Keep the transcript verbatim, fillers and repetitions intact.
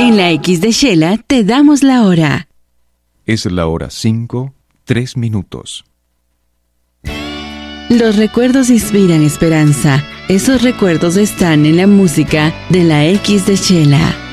En la X de Shela te damos la hora. Es la hora cinco, tres minutos. Los recuerdos inspiran esperanza. Esos recuerdos están en la música de la X de Shela.